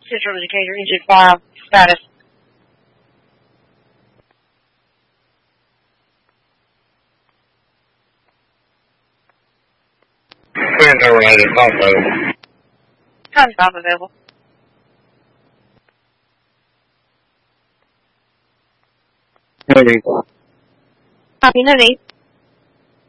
Central Indicator, Engine 5, status. Clear terminated, not available. Time's not available. Heavy. Copy, no need.